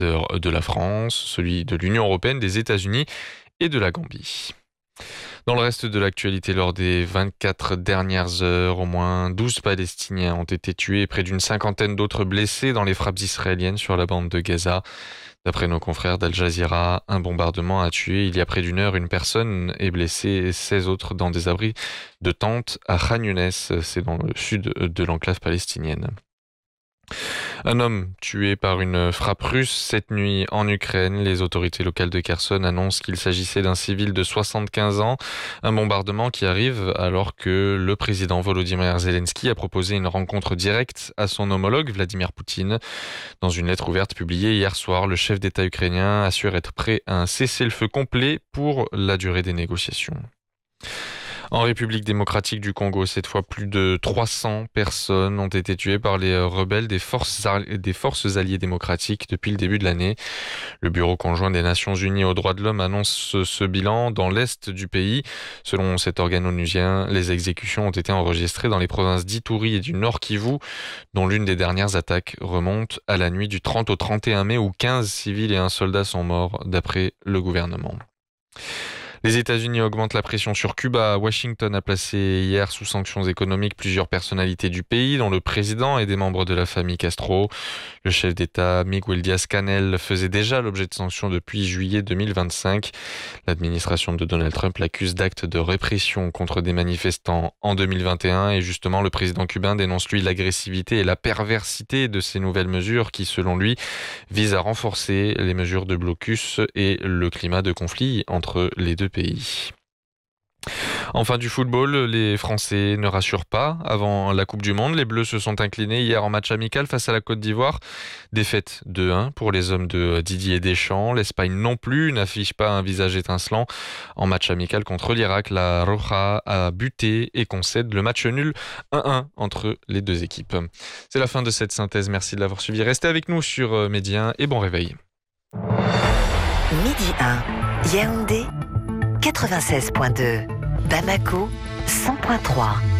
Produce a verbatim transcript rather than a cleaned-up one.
de, de la France, celui de l'Union européenne, des États-Unis et de la Gambie. Dans le reste de l'actualité, lors des vingt-quatre dernières heures, au moins douze Palestiniens ont été tués et près d'une cinquantaine d'autres blessés dans les frappes israéliennes sur la bande de Gaza. D'après nos confrères d'Al Jazeera, un bombardement a tué il y a près d'une heure une personne et blessé seize autres dans des abris de tentes à Khan Younes, c'est dans le sud de l'enclave palestinienne. Un homme tué par une frappe russe cette nuit en Ukraine. Les autorités locales de Kherson annoncent qu'il s'agissait d'un civil de soixante-quinze ans. Un bombardement qui arrive alors que le président Volodymyr Zelensky a proposé une rencontre directe à son homologue Vladimir Poutine. Dans une lettre ouverte publiée hier soir, le chef d'État ukrainien assure être prêt à un cessez-le-feu complet pour la durée des négociations. En République démocratique du Congo, cette fois, plus de trois cents personnes ont été tuées par les rebelles des forces, des forces alliées démocratiques depuis le début de l'année. Le Bureau conjoint des Nations Unies aux droits de l'homme annonce ce, ce bilan dans l'est du pays. Selon cet organe onusien, les exécutions ont été enregistrées dans les provinces d'Ituri et du Nord Kivu, dont l'une des dernières attaques remonte à la nuit du trente au trente et un mai où quinze civils et un soldat sont morts, d'après le gouvernement. Les États-Unis augmentent la pression sur Cuba. Washington a placé hier sous sanctions économiques plusieurs personnalités du pays, dont le président et des membres de la famille Castro. Le chef d'État Miguel Díaz-Canel faisait déjà l'objet de sanctions depuis juillet deux mille vingt-cinq. L'administration de Donald Trump l'accuse d'actes de répression contre des manifestants en deux mille vingt et un et justement le président cubain dénonce lui l'agressivité et la perversité de ces nouvelles mesures qui, selon lui, visent à renforcer les mesures de blocus et le climat de conflit entre les deux pays. Enfin, du football, les Français ne rassurent pas. Avant la Coupe du Monde, les Bleus se sont inclinés hier en match amical face à la Côte d'Ivoire. Défaite deux un pour les hommes de Didier Deschamps. L'Espagne non plus n'affiche pas un visage étincelant. En match amical contre l'Irak, la Roja a buté et concède le match nul un un entre les deux équipes. C'est la fin de cette synthèse. Merci de l'avoir suivi. Restez avec nous sur Média et bon réveil. Midi un, Yaoundé quatre-vingt-seize point deux, Bamako cent point trois.